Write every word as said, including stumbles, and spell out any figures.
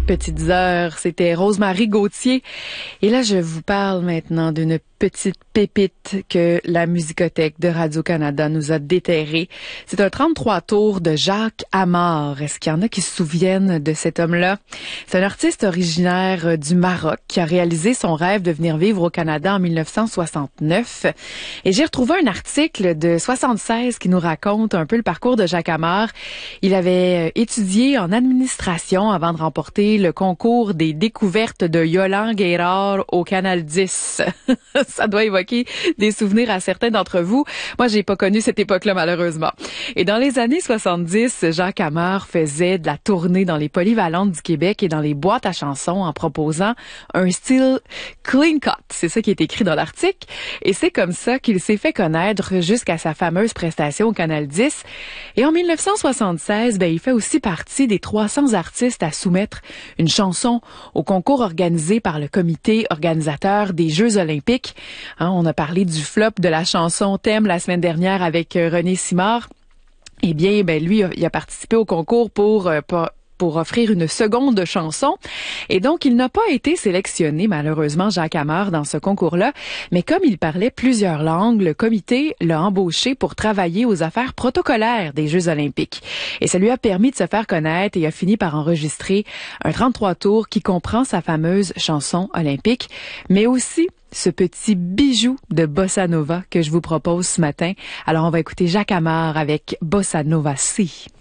petites heures. C'était Rosemary Gauthier. Et là, je vous parle maintenant d'une petite pépite que la Musicothèque de Radio-Canada nous a déterrée. C'est un trente-trois tours de Jacques Amar. Est-ce qu'il y en a qui se souviennent de cet homme-là? C'est un artiste originaire du Maroc qui a réalisé son rêve de venir vivre au Canada en mille neuf cent soixante-neuf. Et j'ai retrouvé un article de soixante-seize qui nous raconte un peu le parcours de Jacques Amar. Il avait étudié en administration avant de remporter le concours des découvertes de Yolande Guérard au Canal dix. Ça doit évoquer des souvenirs à certains d'entre vous. Moi, j'ai pas connu cette époque-là, malheureusement. Et dans les années soixante-dix, Jacques Amar faisait de la tournée dans les polyvalentes du Québec et dans les boîtes à chansons en proposant un style clean cut. C'est ça qui est écrit dans l'article. Et c'est comme ça qu'il s'est fait connaître jusqu'à sa fameuse prestation au Canal dix. Et en mille neuf cent soixante-seize, ben, il fait aussi partie des trois cents artistes à soumettre une chanson au concours organisé par le comité organisateur des Jeux olympiques. Hein, on a parlé du flop de la chanson Thème la semaine dernière avec euh, René Simard. Eh bien, ben lui, il a participé au concours pour, euh, pour pour offrir une seconde chanson. Et donc, il n'a pas été sélectionné, malheureusement, Jacques Amar, dans ce concours-là. Mais comme il parlait plusieurs langues, le comité l'a embauché pour travailler aux affaires protocolaires des Jeux olympiques. Et ça lui a permis de se faire connaître et il a fini par enregistrer un trente-trois tours qui comprend sa fameuse chanson olympique, mais aussi ce petit bijou de Bossa Nova que je vous propose ce matin. Alors, on va écouter Jacques Amar avec Bossa Nova C.